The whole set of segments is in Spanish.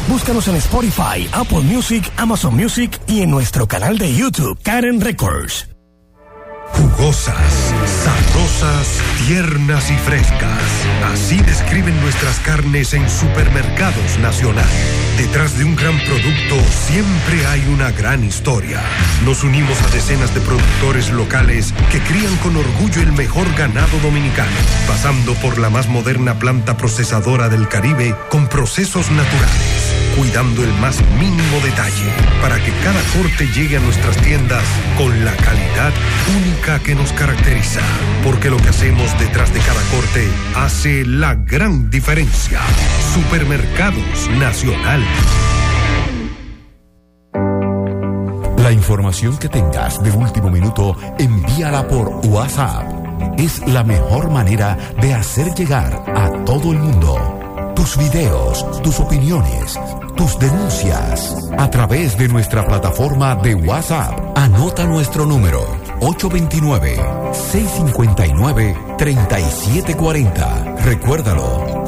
Búscanos en Spotify, Apple Music, Amazon Music y en nuestro canal de YouTube, Karen Records. Jugosas, sabrosas, tiernas y frescas. Así describen nuestras carnes en Supermercados Nacional. Detrás de un gran producto siempre hay una gran historia. Nos unimos a decenas de productores locales que crían con orgullo el mejor ganado dominicano, pasando por la más moderna planta procesadora del Caribe con procesos naturales, cuidando el más mínimo detalle para que cada corte llegue a nuestras tiendas con la calidad única que nos caracteriza, porque lo que hacemos detrás de cada corte hace la gran diferencia. Supermercados Nacional. La información que tengas de último minuto, envíala por WhatsApp. Es la mejor manera de hacer llegar a todo el mundo tus videos, tus opiniones, tus denuncias a través de nuestra plataforma de WhatsApp. Anota nuestro número 829-659-3740. Recuérdalo,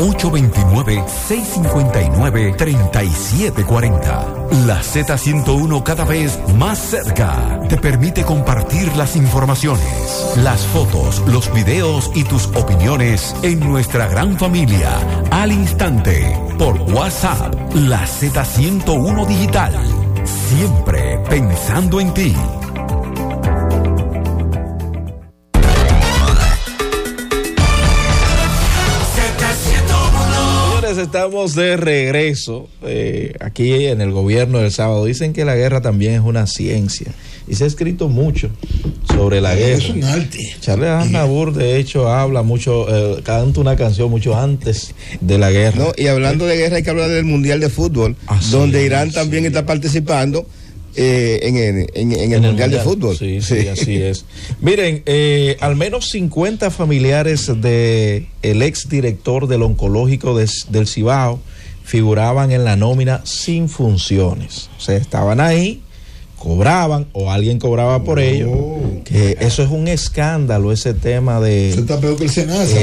829-659-3740. La Z101, cada vez más cerca, te permite compartir las informaciones, las fotos, los videos y tus opiniones en nuestra gran familia al instante por WhatsApp. La Z101 Digital, siempre pensando en ti. Estamos de regreso aquí en el gobierno del sábado. Dicen que la guerra también es una ciencia y se ha escrito mucho sobre la guerra. Es un arte. Charles Aznavour, de hecho, habla mucho, canta una canción mucho antes de la guerra. No, y hablando de guerra hay que hablar del Mundial de Fútbol, donde Irán también está participando en el Mundial de Fútbol. Sí, así es. Miren, al menos 50 familiares de el exdirector del oncológico del Cibao figuraban en la nómina sin funciones. O sea, estaban ahí, cobraban o alguien cobraba por ello. Que eso es un escándalo, ese tema de... Eso está peor que el SENASA.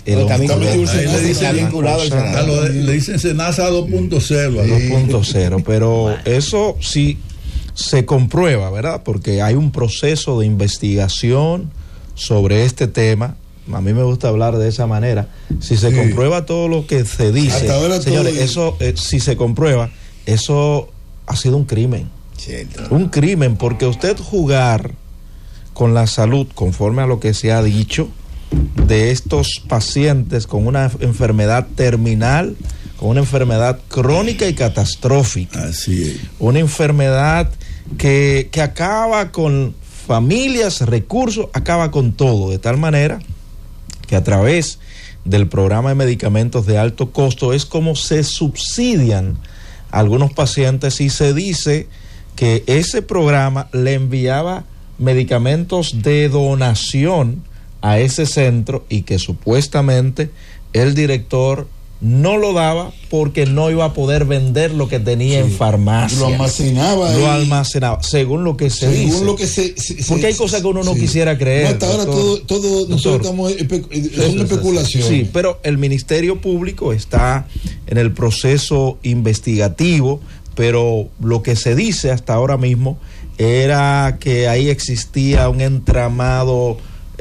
Le dicen SENASA 2.0. 2.0, pero eso sí se comprueba, ¿verdad? Porque hay un proceso de investigación sobre este tema. A mí me gusta hablar de esa manera. Si se comprueba todo lo que se dice, señores, eso, si se comprueba, eso ha sido un crimen. Un crimen, porque usted jugar con la salud, conforme a lo que se ha dicho, de estos pacientes con una enfermedad terminal, con una enfermedad crónica y catastrófica. Así es. Una enfermedad que acaba con familias, recursos, acaba con todo, de tal manera que a través del programa de medicamentos de alto costo es como se subsidian a algunos pacientes, y se dice que ese programa le enviaba medicamentos de donación a ese centro y que supuestamente el director no lo daba porque no iba a poder vender lo que tenía en farmacia. Lo almacenaba. Según lo que se dice. Porque hay cosas que uno no quisiera creer. No, hasta ahora todo nosotros estamos es una especulación. Sí, pero el Ministerio Público está en el proceso investigativo, pero lo que se dice hasta ahora mismo era que ahí existía un entramado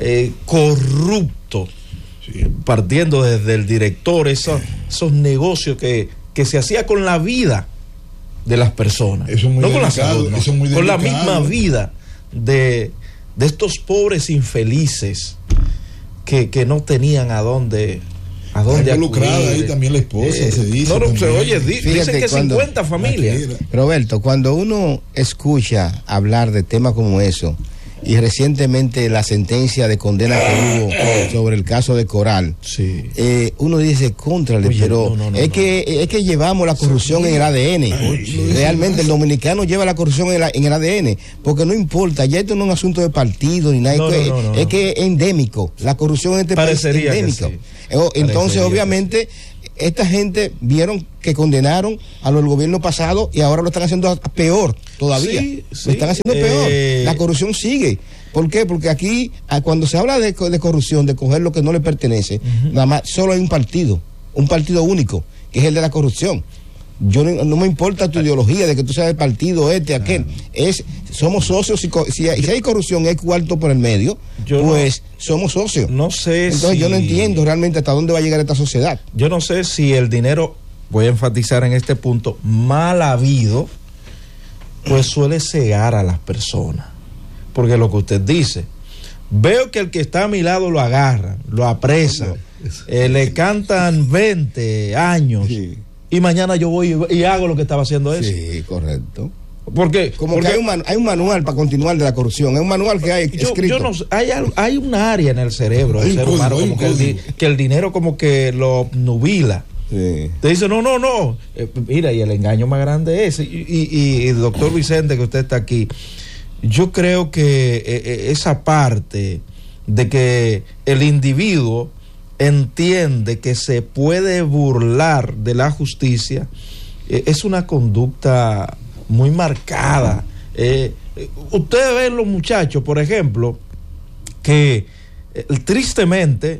corrupto. Sí. Partiendo desde el director, esos negocios que se hacía con la vida de las personas, eso es muy no delicado, con la salud, no, eso es muy con la delicado. misma vida de estos pobres infelices que no tenían a dónde involucrada ahí también la esposa, se dice. Dicen que 50 familias. Roberto, cuando uno escucha hablar de temas como eso, y recientemente la sentencia de condena que hubo sobre el caso de Coral, uno dice pero es que llevamos la corrupción en el ADN. Realmente el dominicano lleva la corrupción en el ADN, porque no importa, ya esto no es un asunto de partido ni nada, es que es endémico, la corrupción en este país es endémica. Entonces obviamente esta gente vieron que condenaron a los del gobierno pasado y ahora lo están haciendo peor todavía. Lo están haciendo peor. La corrupción sigue. ¿Por qué? Porque aquí, cuando se habla de corrupción, de coger lo que no le pertenece, nada más solo hay un partido único, que es el de la corrupción. Yo no me importa tu ideología de que tú seas del partido aquel. Somos socios y si hay corrupción, hay cuarto por el medio, somos socios. No sé. Entonces yo no entiendo realmente hasta dónde va a llegar esta sociedad. Yo no sé si el dinero, voy a enfatizar en este punto, mal habido, pues suele cegar a las personas. Porque lo que usted dice, veo que el que está a mi lado lo agarran, lo apresan, le cantan 20 años. Sí. Y mañana yo voy y hago lo que estaba haciendo eso. Sí, correcto. Porque hay un manual para continuar de la corrusción. Hay un manual que hay escrito. Yo no sé, hay un área en el cerebro del ser humano como que el dinero como que lo obnubila. Sí. Te dice, no. Mira, y el engaño más grande es y el doctor Vicente, que usted está aquí, yo creo que esa parte de que el individuo entiende que se puede burlar de la justicia, es una conducta muy marcada. Ustedes ven los muchachos, por ejemplo, que tristemente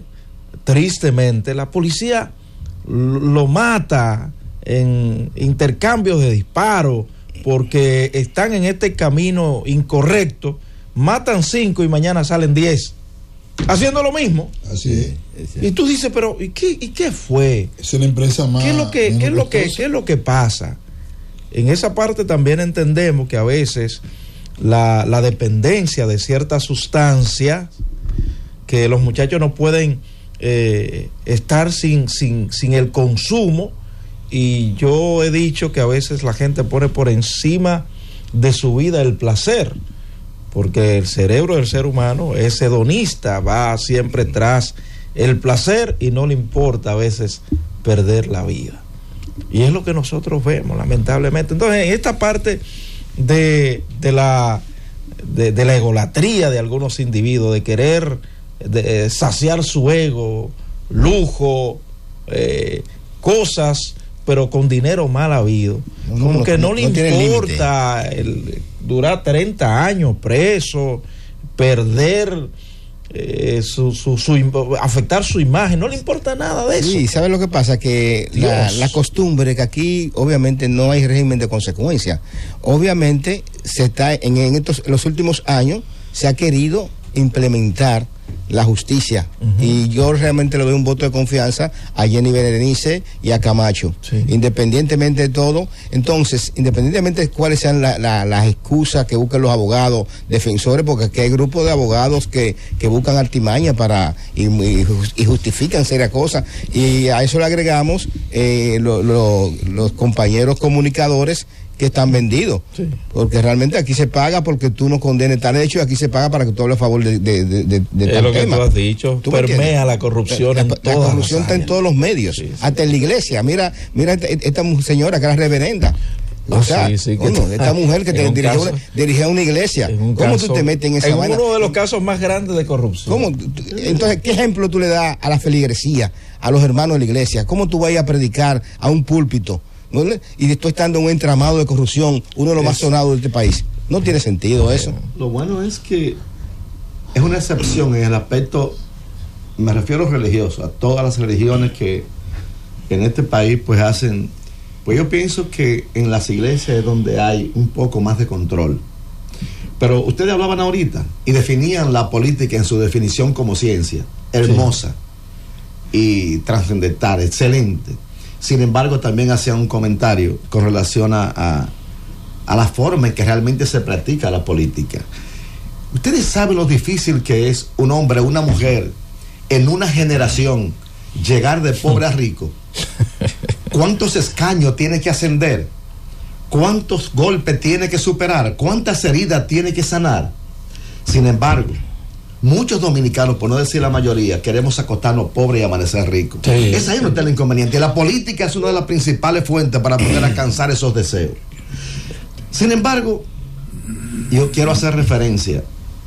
la policía lo mata en intercambios de disparos porque están en este camino incorrecto, matan 5 y mañana salen 10. Haciendo lo mismo. Así es. Y tú dices, pero ¿y qué fue? Es la empresa más. ¿Qué es lo que pasa? En esa parte también entendemos que a veces la dependencia de ciertas sustancias, que los muchachos no pueden estar sin el consumo, y yo he dicho que a veces la gente pone por encima de su vida el placer, porque el cerebro del ser humano es hedonista, va siempre tras el placer y no le importa a veces perder la vida. Y es lo que nosotros vemos, lamentablemente. Entonces, en esta parte de la egolatría de algunos individuos, de querer saciar su ego, lujo, cosas, pero con dinero mal habido, como que no le importa durar 30 años preso, perder afectar su imagen, no le importa nada de eso. Sí, ¿sabes lo que pasa? Que la costumbre, que aquí obviamente no hay régimen de consecuencia. Obviamente se está en los últimos años se ha querido implementar la justicia, y yo realmente le doy un voto de confianza a Jenny Berenice y a Camacho, independientemente de todo. Entonces, independientemente de cuáles sean las excusas que busquen los abogados defensores, porque aquí hay grupos de abogados que buscan artimaña y justifican serias cosas, y a eso le agregamos los compañeros comunicadores que están vendidos, porque realmente aquí se paga porque tú no condenes tal hecho, y aquí se paga para que tú hables a favor de es lo que tema. Tú has dicho, permea la corrupción. La corrupción está en todos los medios, hasta en la iglesia. Mira esta señora que era reverenda. Esta mujer que dirigía una iglesia. ¿Cómo tú te metes en esa vaina? Es uno de los casos más grandes de corrupción. Entonces, ¿qué ejemplo tú le das a la feligresía, a los hermanos de la iglesia? ¿Cómo tú vas a predicar a un púlpito y estoy estando en un entramado de corrupción, uno de los más sonados de este país? No tiene sentido eso. Lo bueno es que es una excepción en el aspecto, me refiero religioso, a todas las religiones que en este país pues hacen, pues yo pienso que en las iglesias es donde hay un poco más de control. Pero ustedes hablaban ahorita y definían la política en su definición como ciencia, hermosa y trascendental, excelente. Sin embargo, también hacían un comentario con relación a la forma en que realmente se practica la política. Ustedes saben lo difícil que es un hombre o una mujer en una generación llegar de pobre a rico. ¿Cuántos escaños tiene que ascender? ¿Cuántos golpes tiene que superar? ¿Cuántas heridas tiene que sanar? Sin embargo, muchos dominicanos, por no decir la mayoría, queremos acostarnos pobres y amanecer ricos. Ese ahí no está el inconveniente. La política es una de las principales fuentes para poder alcanzar esos deseos. Sin embargo, yo quiero hacer referencia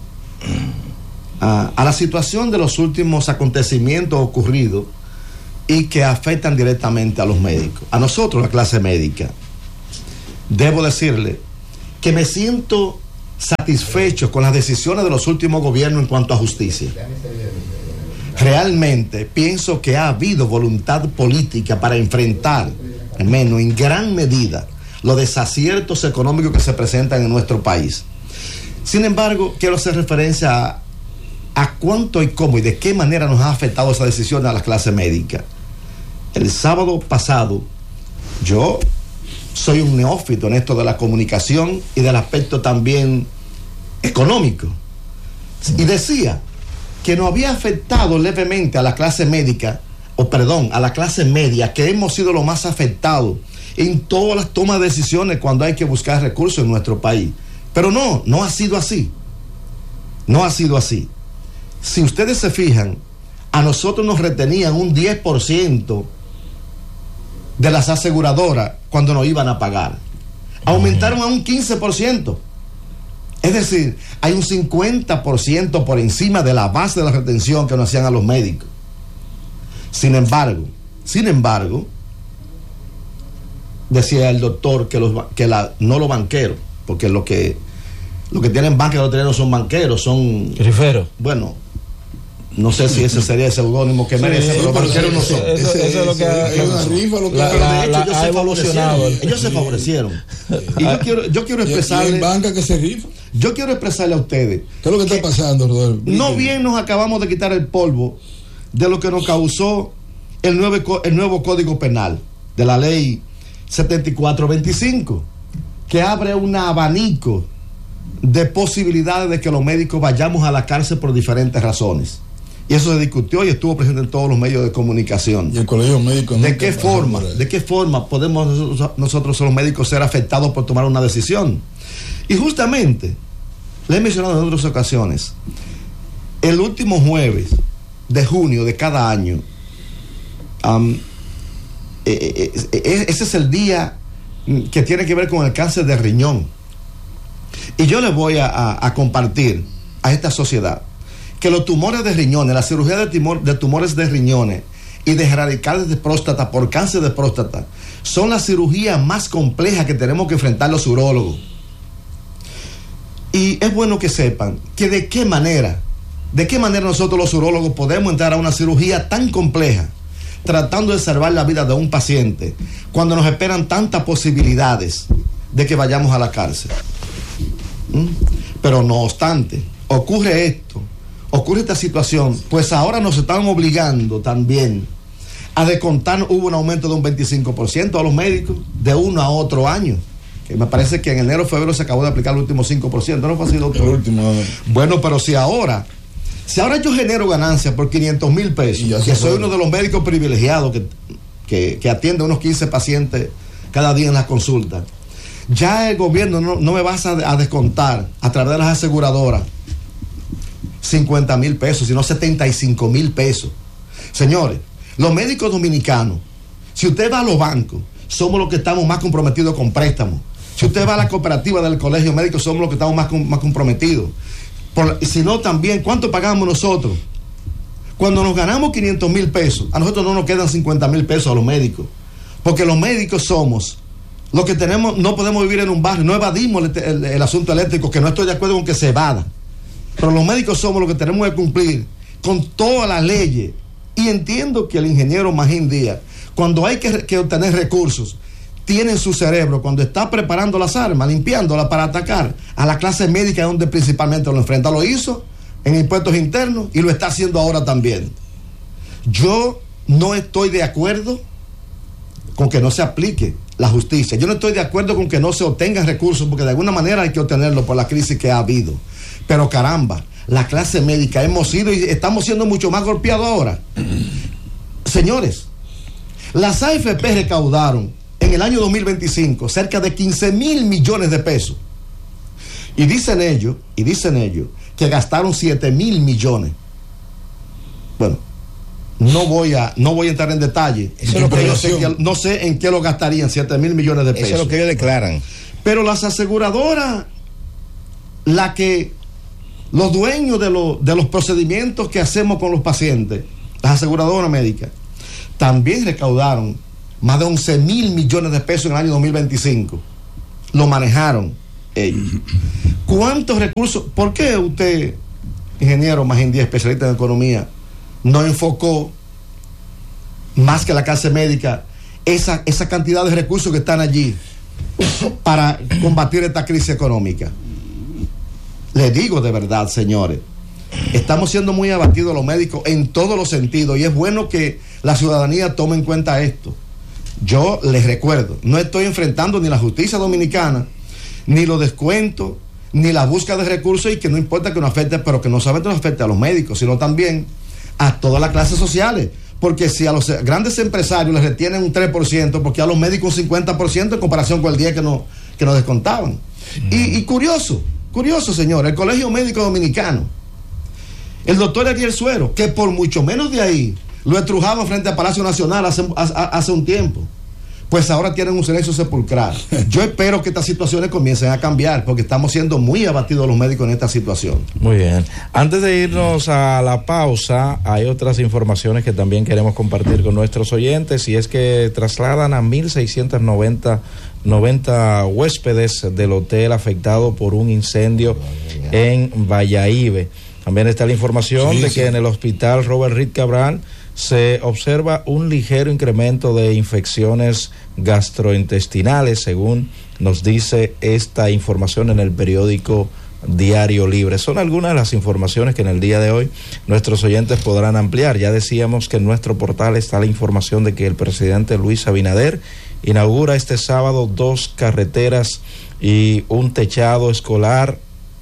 a la situación de los últimos acontecimientos ocurridos y que afectan directamente a los médicos, a nosotros, la clase médica. Debo decirle que me siento satisfecho con las decisiones de los últimos gobiernos en cuanto a justicia. Realmente pienso que ha habido voluntad política para enfrentar en gran medida, los desaciertos económicos que se presentan en nuestro país. Sin embargo, quiero hacer referencia a cuánto y cómo y de qué manera nos ha afectado esa decisión a la clase médica. El sábado pasado, yo soy un neófito en esto de la comunicación y del aspecto también económico. Y decía que nos había afectado levemente a la clase médica, a la clase media, que hemos sido los más afectados en todas las tomas de decisiones cuando hay que buscar recursos en nuestro país. Pero no ha sido así. No ha sido así. Si ustedes se fijan, a nosotros nos retenían un 10% de las aseguradoras cuando nos iban a pagar. Aumentaron a un 15%. Es decir, hay un 50% por encima de la base de la retención que nos hacían a los médicos. Sin embargo, decía el doctor que no los banqueros, porque lo que tienen banca y los no son banqueros, son Rifero. Bueno, no sé si ese sería el seudónimo que merece, pero los banqueros no son. Eso es lo que ha evolucionado. Ellos se favorecieron. Y yo quiero expresarle. ¿Y hay banca que se rifa? Yo quiero expresarle a ustedes. ¿Qué es lo que está pasando, Rodolfo? No bien nos acabamos de quitar el polvo de lo que nos causó el nuevo Código Penal de la Ley 7425, que abre un abanico de posibilidades de que los médicos vayamos a la cárcel por diferentes razones. Y eso se discutió y estuvo presente en todos los medios de comunicación. ¿Y el colegio médico? ¿De qué forma podemos nosotros los médicos ser afectados por tomar una decisión? Y justamente, le he mencionado en otras ocasiones, el último jueves de junio de cada año, ese es el día que tiene que ver con el cáncer de riñón. Y yo les voy a compartir a esta sociedad que los tumores de riñones, la cirugía de tumores de riñones y de radicales de próstata por cáncer de próstata son la cirugía más compleja que tenemos que enfrentar los urólogos. Y es bueno que sepan que de qué manera nosotros los urólogos podemos entrar a una cirugía tan compleja tratando de salvar la vida de un paciente cuando nos esperan tantas posibilidades de que vayamos a la cárcel. Pero no obstante, ocurre esta situación, pues ahora nos están obligando también a descontar. Hubo un aumento de un 25% a los médicos de uno a otro año, que me parece que en enero o febrero se acabó de aplicar el último 5%, ¿no fue así, doctor? El último. Bueno, pero si ahora yo genero ganancias por 500,000 pesos, que soy uno de los médicos privilegiados que atiende a unos 15 pacientes cada día en las consultas, ya el gobierno no me vas a descontar a través de las aseguradoras 50,000 pesos, sino 75,000 pesos. Señores, los médicos dominicanos, si usted va a los bancos, somos los que estamos más comprometidos con préstamos. Si usted va a la cooperativa del colegio médico, somos los que estamos más comprometidos. Si no, también, ¿cuánto pagamos nosotros? Cuando nos ganamos 500,000 pesos, a nosotros no nos quedan 50,000 pesos a los médicos, porque los médicos somos los que tenemos, no podemos vivir en un barrio, no evadimos el asunto eléctrico, que no estoy de acuerdo con que se evada, pero los médicos somos los que tenemos que cumplir con todas las leyes. Y entiendo que el ingeniero Magín Díaz, cuando hay que obtener recursos, tiene en su cerebro, cuando está preparando las armas, limpiándolas para atacar a la clase médica, donde principalmente lo enfrenta. Lo hizo en impuestos internos y lo está haciendo ahora también. Yo no estoy de acuerdo con que no se aplique la justicia. Yo no estoy de acuerdo con que no se obtengan recursos, porque de alguna manera hay que obtenerlo por la crisis que ha habido. Pero caramba, la clase médica hemos sido y estamos siendo mucho más golpeados ahora. Señores, las AFP recaudaron en el año 2025 cerca de 15,000 millones de pesos. Y dicen ellos que gastaron 7,000 millones. Bueno, no voy a entrar en detalle. No sé en qué lo gastarían 7,000 millones de pesos. Eso es lo que ellos declaran. Pero las aseguradoras, los dueños de los procedimientos que hacemos con los pacientes, las aseguradoras médicas, también recaudaron más de 11,000 millones de pesos en el año 2025. Lo manejaron ellos. ¿Cuántos recursos? ¿Por qué usted, ingeniero Magín Díaz, especialista en economía, no enfocó más que la clase médica esa cantidad de recursos que están allí para combatir esta crisis económica. Les digo de verdad, señores, estamos siendo muy abatidos los médicos en todos los sentidos y es bueno que la ciudadanía tome en cuenta esto. Yo les recuerdo, no estoy enfrentando ni la justicia dominicana, ni los descuentos, ni la búsqueda de recursos, y que no importa que nos afecte, pero que no solamente nos afecte a los médicos, sino también a todas las clases sociales. Porque si a los grandes empresarios les retienen un 3%, porque a los médicos un 50% en comparación con el 10% que nos descontaban. Y curioso, señor, el Colegio Médico Dominicano, el doctor Ariel Suero, que por mucho menos de ahí lo estrujaban frente al Palacio Nacional hace un tiempo, pues ahora tienen un silencio sepulcral. Yo espero que estas situaciones comiencen a cambiar, porque estamos siendo muy abatidos los médicos en esta situación. Muy bien. Antes de irnos a la pausa, hay otras informaciones que también queremos compartir con nuestros oyentes, y es que trasladan a 1,690 huéspedes del hotel afectado por un incendio en Valladolid. También está la información de que en el hospital Robert Reed Cabral se observa un ligero incremento de infecciones gastrointestinales, según nos dice esta información en el periódico Diario Libre. Son algunas de las informaciones que en el día de hoy nuestros oyentes podrán ampliar. Ya decíamos que en nuestro portal está la información de que el presidente Luis Abinader inaugura este sábado 2 carreteras y un techado escolar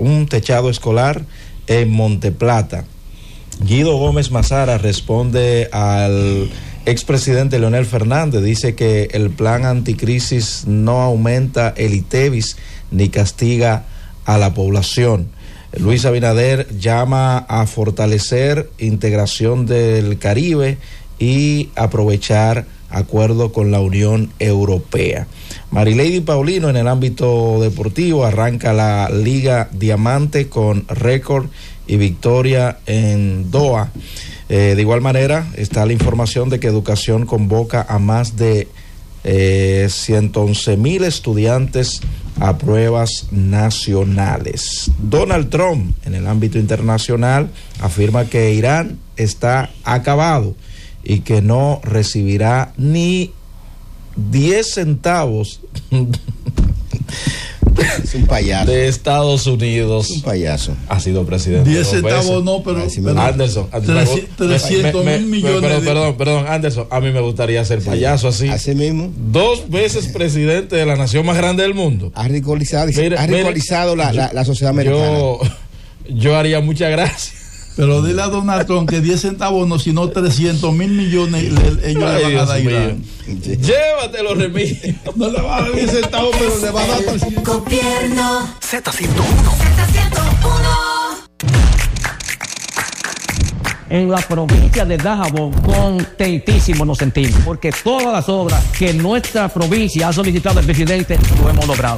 en Monteplata. Guido Gómez Mazara responde al expresidente Leonel Fernández, dice que el plan anticrisis no aumenta el ITEVIS ni castiga a la población. Luis Abinader llama a fortalecer integración del Caribe y aprovechar acuerdo con la Unión Europea. Marileidy Paulino, en el ámbito deportivo, arranca la Liga Diamante con récord y victoria en Doha. De igual manera está la información de que Educación convoca a más de 111,000 estudiantes a pruebas nacionales. Donald Trump, en el ámbito internacional, afirma que Irán está acabado y que no recibirá ni 10 centavos es un payaso de Estados Unidos. Un payaso. Ha sido presidente 10 centavos no, pero Anderson, 300,000 millones. Perdón, Anderson, a mí me gustaría ser payaso así. Así mismo. 2 veces presidente de la nación más grande del mundo. Ha ridiculizado la sociedad americana. Yo haría mucha gracia. Pero dile a Donald Trump que 10 centavos no, sino 300,000 millones ellos le van a dar a Irán. Llévatelo, Remigio. No le va a dar 10 centavos, pero le va a dar 300. Gobierno Z101. En la provincia de Dajabón, contentísimo nos sentimos, porque todas las obras que nuestra provincia ha solicitado al presidente lo hemos logrado.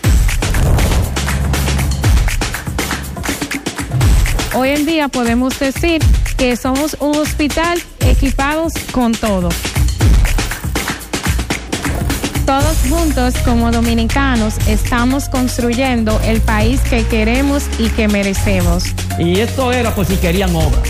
Hoy en día podemos decir que somos un hospital equipados con todo. Todos juntos como dominicanos estamos construyendo el país que queremos y que merecemos. Y esto era por si querían obras.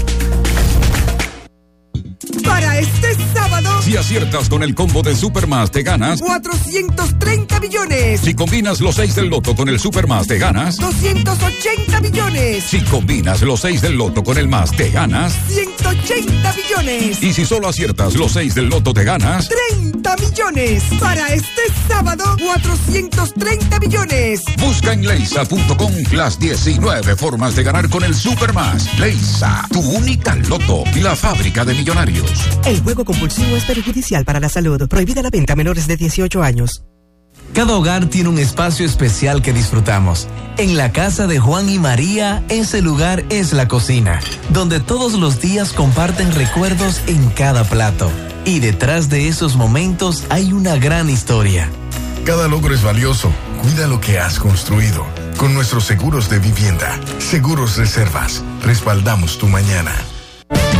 Para este sábado, si aciertas con el combo de Supermás, te ganas 430 millones. Si combinas los 6 del loto con el Supermás, te ganas 280 millones. Si combinas los 6 del loto con el más, te ganas 180 millones. Y si solo aciertas los 6 del loto, te ganas 30 millones. Para este sábado, 430 millones. Busca en leisa.com las 19 formas de ganar con el Supermás. Leisa, tu única loto, la fábrica de millonarios. El juego compulsivo es perjudicial para la salud. Prohibida la venta a menores de 18 años. Cada hogar tiene un espacio especial que disfrutamos. En la casa de Juan y María, ese lugar es la cocina, donde todos los días comparten recuerdos en cada plato. Y detrás de esos momentos hay una gran historia. Cada logro es valioso. Cuida lo que has construido. Con nuestros seguros de vivienda, Seguros Reservas, respaldamos tu mañana.